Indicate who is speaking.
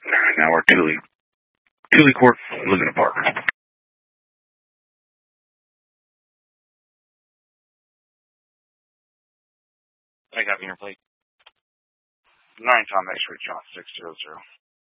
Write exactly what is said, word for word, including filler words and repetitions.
Speaker 1: Now we're Thule. Thule Court, Laguna Park. I got your plate. nine Tom X-ray, John six zero zero.